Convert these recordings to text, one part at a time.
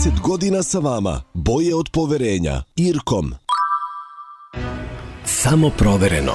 30 godina sa vama. Boje od poverenja. Irkom. Samo provereno.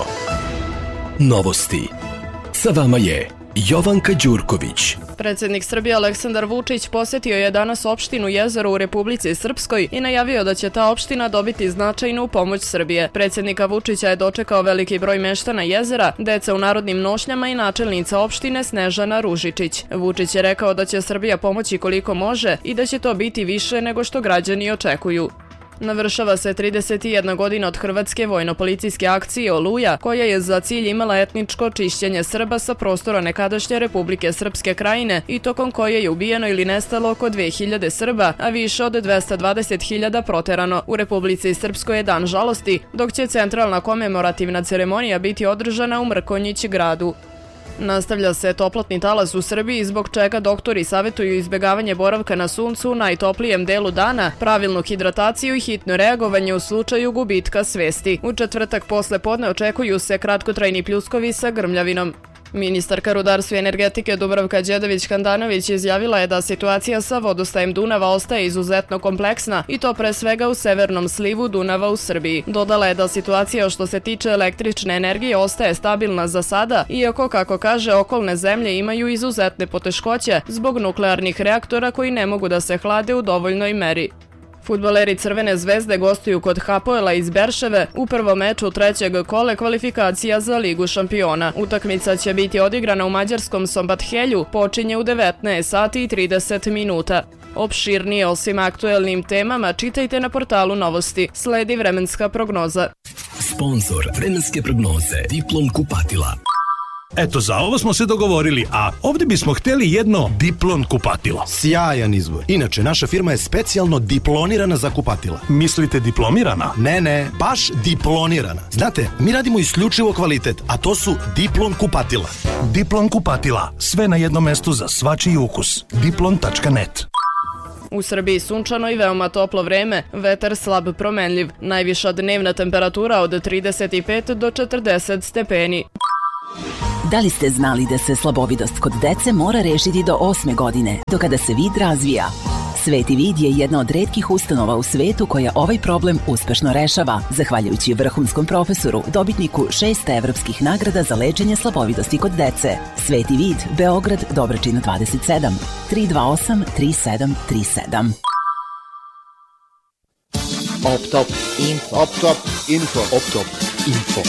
Novosti. Sa vama je Jovanka Đurković. Predsjednik Srbije Aleksandar Vučić posjetio je danas opštinu Jezero u Republici Srpskoj i najavio da će ta opština dobiti značajnu pomoć Srbije. Predsjednika Vučića je dočekao veliki broj meštana Jezera, deca u narodnim nošnjama i načelnica opštine Snežana Ružičić. Vučić je rekao da će Srbija pomoći koliko može i da će to biti više nego što građani očekuju. Navršava se 31 godina od hrvatske vojno-policijske akcije Oluja, koja je za cilj imala etničko čišćenje Srba sa prostora nekadašnje Republike Srpske Krajine i tokom koje je ubijeno ili nestalo oko 2000 Srba, a više od 220.000 proterano. U Republici Srpskoj je dan žalosti, dok će centralna komemorativna ceremonija biti održana u Mrkonjić gradu. Nastavlja se toplotni talas u Srbiji, zbog čega doktori savjetuju izbjegavanje boravka na suncu u najtoplijem delu dana, pravilnu hidrataciju i hitno reagovanje u slučaju gubitka svesti. U četvrtak posle podne očekuju se kratkotrajni pljuskovi sa grmljavinom. Ministarka rudarstva i energetike Dubravka Đedović-Handanović izjavila je da situacija sa vodostajem Dunava ostaje izuzetno kompleksna i to pre svega u severnom slivu Dunava u Srbiji. Dodala je da situacija što se tiče električne energije ostaje stabilna za sada, iako, kako kaže, okolne zemlje imaju izuzetne poteškoće zbog nuklearnih reaktora koji ne mogu da se hlade u dovoljnoj meri. Fudbaleri Crvene zvezde gostuju kod Hapoela iz Berševe u prvom meču trećeg kola kvalifikacija za Ligu šampiona. Utakmica će biti odigrana u mađarskom Sombathelju, počinje u 19 sati i 30 minuta. Opširnije o svim aktuelnim temama čitajte na portalu Novosti. Sledi vremenska prognoza. Sponzor vremenske prognoze Diplom kupatila. Eto, za ovo smo se dogovorili, a ovdje bismo htjeli jedno Diplon kupatilo. Sjajan izbor. Inače, naša firma je specijalno diplonirana za kupatila. Mislite diplomirana? Ne, baš diplonirana. Znate, mi radimo isključivo kvalitet, a to su Diplon kupatila. Diplon kupatila. Sve na jednom mestu za svačiji ukus. Diplon.net. U Srbiji sunčano i veoma toplo vreme, vetar slab promenljiv. Najviša dnevna temperatura od 35 do 40 stepeni. Da li ste znali da se slabovidost kod dece mora rešiti do 8. godine, do kada se vid razvija? Sveti vid je jedna od retkih ustanova u svetu koja ovaj problem uspešno rešava, zahvaljujući vrhunskom profesoru, dobitniku 6 evropskih nagrada za lečenje slabovidosti kod dece. Sveti vid, Beograd, Dobračina 27, 328 3737. Optop Info. Optop Info. Optop Info.